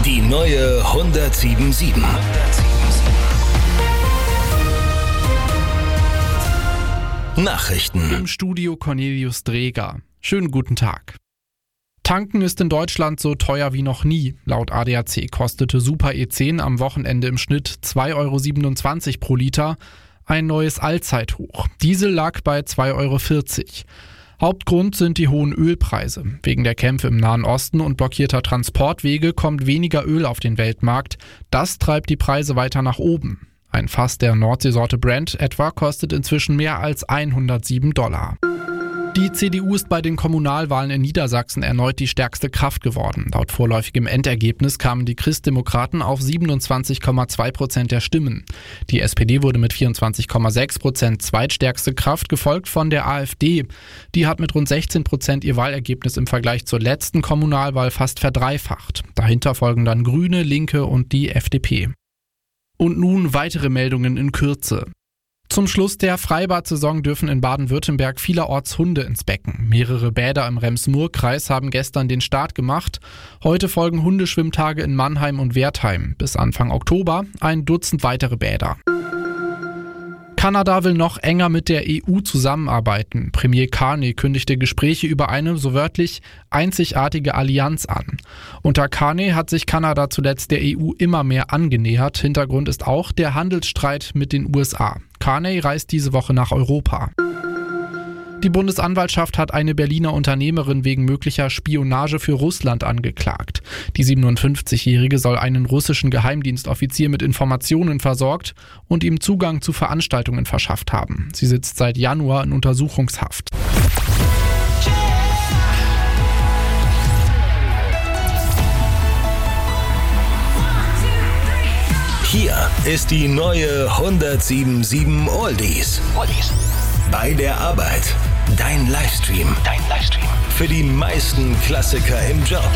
Die neue 107.7. Nachrichten. Im Studio Cornelius Dreger. Schönen guten Tag. Tanken ist in Deutschland so teuer wie noch nie. Laut ADAC kostete Super E10 am Wochenende im Schnitt 2,27 € pro Liter. Ein neues Allzeithoch. Diesel lag bei 2,40 €. Hauptgrund sind die hohen Ölpreise. Wegen der Kämpfe im Nahen Osten und blockierter Transportwege kommt weniger Öl auf den Weltmarkt. Das treibt die Preise weiter nach oben. Ein Fass der Nordseesorte Brent etwa kostet inzwischen mehr als $107. Die CDU ist bei den Kommunalwahlen in Niedersachsen erneut die stärkste Kraft geworden. Laut vorläufigem Endergebnis kamen die Christdemokraten auf 27,2% der Stimmen. Die SPD wurde mit 24,6% zweitstärkste Kraft, gefolgt von der AfD. Die hat mit rund 16% ihr Wahlergebnis im Vergleich zur letzten Kommunalwahl fast verdreifacht. Dahinter folgen dann Grüne, Linke und die FDP. Und nun weitere Meldungen in Kürze. Zum Schluss der Freibad-Saison dürfen in Baden-Württemberg vielerorts Hunde ins Becken. Mehrere Bäder im Rems-Murr-Kreis haben gestern den Start gemacht. Heute folgen Hundeschwimmtage in Mannheim und Wertheim. Bis Anfang Oktober ein Dutzend weitere Bäder. Kanada will noch enger mit der EU zusammenarbeiten. Premier Carney kündigte Gespräche über eine, so wörtlich, einzigartige Allianz an. Unter Carney hat sich Kanada zuletzt der EU immer mehr angenähert. Hintergrund ist auch der Handelsstreit mit den USA. Carney reist diese Woche nach Europa. Die Bundesanwaltschaft hat eine Berliner Unternehmerin wegen möglicher Spionage für Russland angeklagt. Die 57-Jährige soll einen russischen Geheimdienstoffizier mit Informationen versorgt und ihm Zugang zu Veranstaltungen verschafft haben. Sie sitzt seit Januar in Untersuchungshaft. Hier ist die neue 107.7 Oldies. Bei der Arbeit. Dein Livestream. Für die meisten Klassiker im Job.